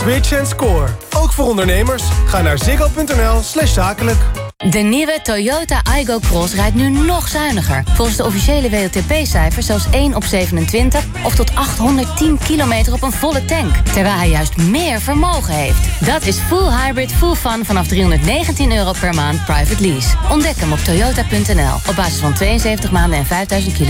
Switch en score. Ook voor ondernemers. Ga naar ziggo.nl/zakelijk. De nieuwe Toyota Aygo Cross rijdt nu nog zuiniger. Volgens de officiële WLTP-cijfers zelfs 1 op 27... of tot 810 kilometer op een volle tank. Terwijl hij juist meer vermogen heeft. Dat is full hybrid, full fun vanaf €319 per maand private lease. Ontdek hem op toyota.nl. Op basis van 72 maanden en 5000 kilometer.